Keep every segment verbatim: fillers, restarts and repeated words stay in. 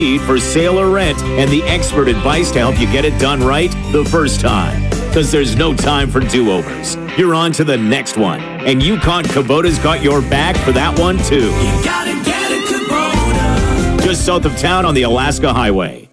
for sale or rent and the expert advice to help you get it done right the first time. Because there's no time for do-overs. You're on to the next one. And Yukon Kubota's got your back for that one, too. You gotta get a Kubota. Just south of town on the Alaska Highway.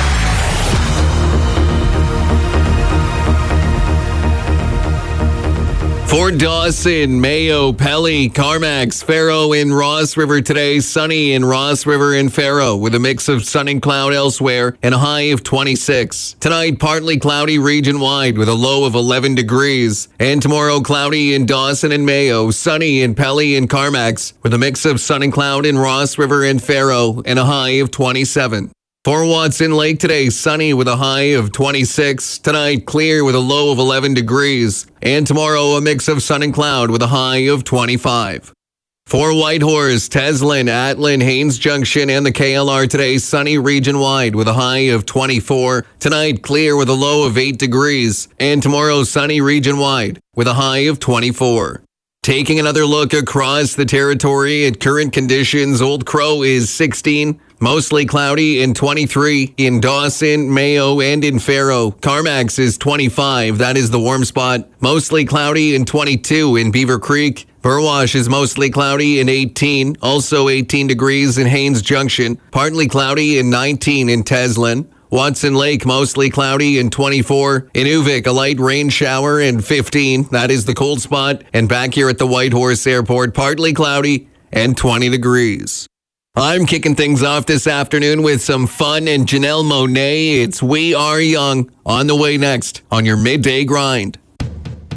For Dawson, Mayo, Pelly, Carmacks, Faro, and Ross River today, sunny in Ross River and Faro with a mix of sun and cloud elsewhere and a high of twenty-six. Tonight, partly cloudy region-wide with a low of eleven degrees. And tomorrow, cloudy in Dawson and Mayo, sunny in Pelly and Carmacks with a mix of sun and cloud in Ross River and Faro and a high of twenty-seven. For Watson Lake today, sunny with a high of twenty-six. Tonight, clear with a low of eleven degrees. And tomorrow, a mix of sun and cloud with a high of twenty-five. For Whitehorse, Teslin, Atlin, Haines Junction, and the K L R today, sunny region-wide with a high of twenty-four. Tonight, clear with a low of eight degrees. And tomorrow, sunny region-wide with a high of twenty-four. Taking another look across the territory at current conditions, Old Crow is sixteen. Mostly cloudy and twenty-three in Dawson, Mayo, and in Faro. Carmacks is twenty-five. That is the warm spot. Mostly cloudy and twenty-two in Beaver Creek. Burwash is mostly cloudy and eighteen. Also eighteen degrees in Haines Junction. Partly cloudy and nineteen in Teslin. Watson Lake, mostly cloudy and twenty-four. In Uvik, a light rain shower and fifteen. That is the cold spot. And back here at the Whitehorse Airport, partly cloudy and twenty degrees. I'm kicking things off this afternoon with some fun and Janelle Monáe. It's We Are Young on the way next on your midday grind.